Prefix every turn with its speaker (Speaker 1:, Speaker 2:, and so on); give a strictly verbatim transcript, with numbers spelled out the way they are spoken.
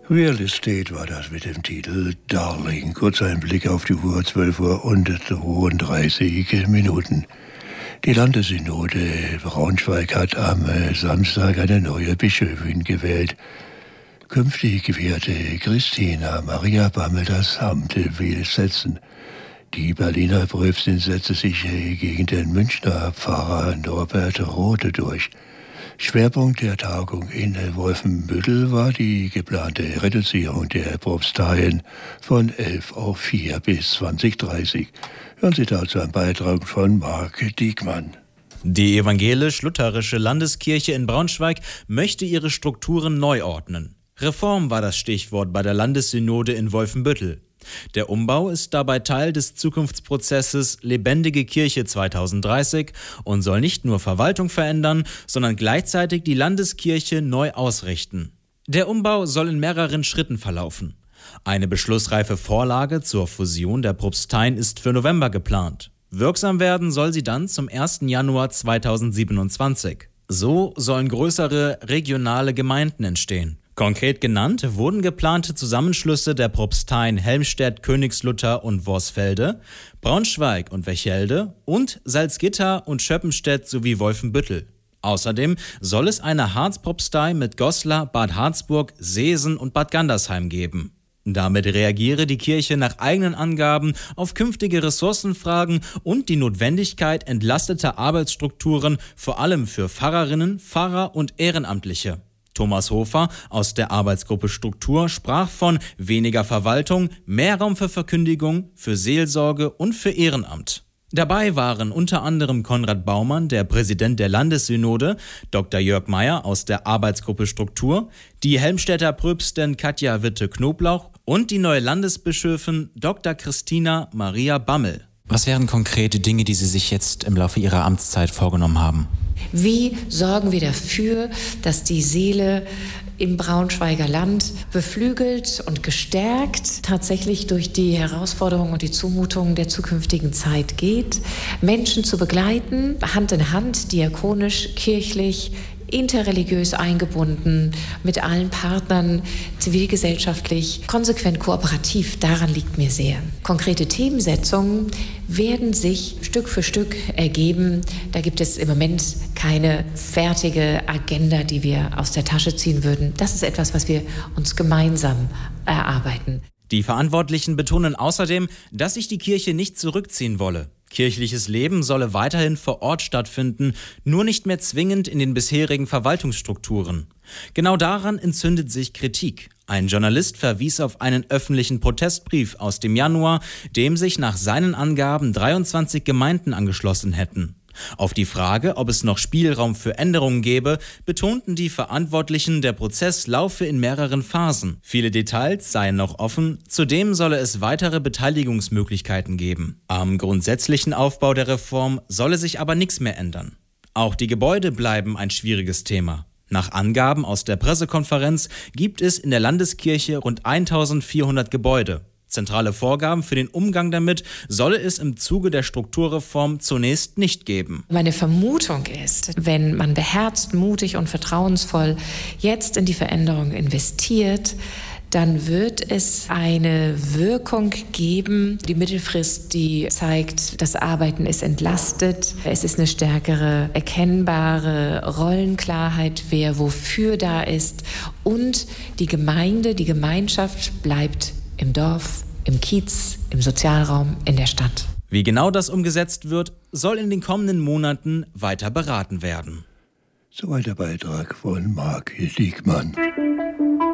Speaker 1: Real Estate war das mit dem Titel Darling. Kurz ein Blick auf die Uhr, zwölf Uhr und zweiunddreißig Minuten. Die Landessynode Braunschweig hat am Samstag eine neue Bischöfin gewählt. Künftig werde Christina Maria Bammel das Amt besetzen. Die Berliner Pröfstin setzte sich gegen den Münchner Pfarrer Norbert Rode durch. Schwerpunkt der Tagung in Wolfenbüttel war die geplante Reduzierung der Propsteien von elf auf vier bis zwanzig dreißig. Hören Sie dazu einen Beitrag von Marc Diekmann.
Speaker 2: Die evangelisch-lutherische Landeskirche in Braunschweig möchte ihre Strukturen neu ordnen. Reform war das Stichwort bei der Landessynode in Wolfenbüttel. Der Umbau ist dabei Teil des Zukunftsprozesses Lebendige Kirche zweitausenddreißig und soll nicht nur Verwaltung verändern, sondern gleichzeitig die Landeskirche neu ausrichten. Der Umbau soll in mehreren Schritten verlaufen. Eine beschlussreife Vorlage zur Fusion der Propsteien ist für November geplant. Wirksam werden soll sie dann zum ersten Januar zweitausendsiebenundzwanzig. So sollen größere regionale Gemeinden entstehen. Konkret genannt wurden geplante Zusammenschlüsse der Propsteien Helmstedt, Königslutter und Worsfelde, Braunschweig und Wechelde und Salzgitter und Schöppenstedt sowie Wolfenbüttel. Außerdem soll es eine Harzpropstei mit Goslar, Bad Harzburg, Seesen und Bad Gandersheim geben. Damit reagiere die Kirche nach eigenen Angaben auf künftige Ressourcenfragen und die Notwendigkeit entlasteter Arbeitsstrukturen, vor allem für Pfarrerinnen, Pfarrer und Ehrenamtliche. Thomas Hofer aus der Arbeitsgruppe Struktur sprach von weniger Verwaltung, mehr Raum für Verkündigung, für Seelsorge und für Ehrenamt. Dabei waren unter anderem Konrad Baumann, der Präsident der Landessynode, Doktor Jörg Meyer aus der Arbeitsgruppe Struktur, die Helmstedter Pröpstin Katja Witte-Knoblauch und die neue Landesbischöfin Doktor Christina Maria Bammel.
Speaker 3: Was wären konkrete Dinge, die Sie sich jetzt im Laufe Ihrer Amtszeit vorgenommen haben?
Speaker 4: Wie sorgen wir dafür, dass die Seele im Braunschweiger Land beflügelt und gestärkt tatsächlich durch die Herausforderungen und die Zumutungen der zukünftigen Zeit geht? Menschen zu begleiten, Hand in Hand, diakonisch, kirchlich, interreligiös eingebunden, mit allen Partnern, zivilgesellschaftlich, konsequent kooperativ, daran liegt mir sehr. Konkrete Themensetzungen werden sich Stück für Stück ergeben. Da gibt es im Moment keine fertige Agenda, die wir aus der Tasche ziehen würden. Das ist etwas, was wir uns gemeinsam erarbeiten.
Speaker 2: Die Verantwortlichen betonen außerdem, dass sich die Kirche nicht zurückziehen wolle. Kirchliches Leben solle weiterhin vor Ort stattfinden, nur nicht mehr zwingend in den bisherigen Verwaltungsstrukturen. Genau daran entzündet sich Kritik. Ein Journalist verwies auf einen öffentlichen Protestbrief aus dem Januar, dem sich nach seinen Angaben dreiundzwanzig Gemeinden angeschlossen hätten. Auf die Frage, ob es noch Spielraum für Änderungen gäbe, betonten die Verantwortlichen, der Prozess laufe in mehreren Phasen. Viele Details seien noch offen, zudem solle es weitere Beteiligungsmöglichkeiten geben. Am grundsätzlichen Aufbau der Reform solle sich aber nichts mehr ändern. Auch die Gebäude bleiben ein schwieriges Thema. Nach Angaben aus der Pressekonferenz gibt es in der Landeskirche rund eintausendvierhundert Gebäude. Zentrale Vorgaben für den Umgang damit solle es im Zuge der Strukturreform zunächst nicht geben.
Speaker 4: Meine Vermutung ist, wenn man beherzt, mutig und vertrauensvoll jetzt in die Veränderung investiert, dann wird es eine Wirkung geben, die Mittelfrist, die zeigt, das Arbeiten ist entlastet. Es ist eine stärkere, erkennbare Rollenklarheit, wer wofür da ist. Und die Gemeinde, die Gemeinschaft bleibt im Dorf, im Kiez, im Sozialraum, in der Stadt.
Speaker 2: Wie genau das umgesetzt wird, soll in den kommenden Monaten weiter beraten werden.
Speaker 1: Soweit der Beitrag von Marc Diekmann.